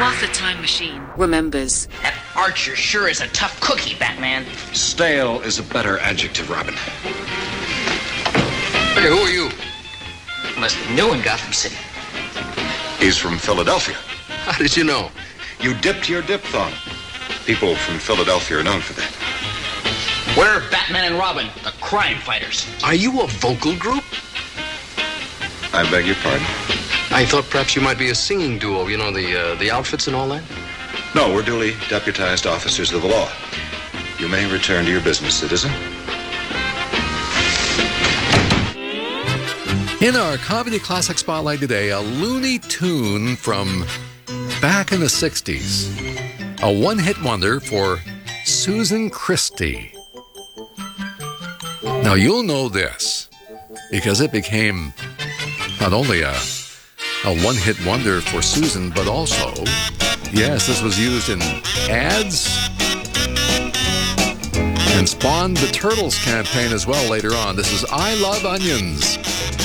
Martha Time Machine remembers. That Archer sure is a tough cookie, Batman. Stale is a better adjective, Robin. Hey, who are you? Must be new in Gotham City. He's from Philadelphia. How did you know? You dipped your diphthong. People from Philadelphia are known for that. We're Batman and Robin, the crime fighters. Are you a vocal group? I beg your pardon? I thought perhaps you might be a singing duo, you know, the outfits and all that. No, we're duly deputized officers of the law. You may return to your business, citizen. In our Comedy Classic Spotlight today, a Looney Tune from back in the 60s. A one-hit wonder for Susan Christie. Now, you'll know this because it became not only a one-hit wonder for Susan, but also, yes, this was used in ads and spawned the Turtles campaign as well later on. This is I Love Onions.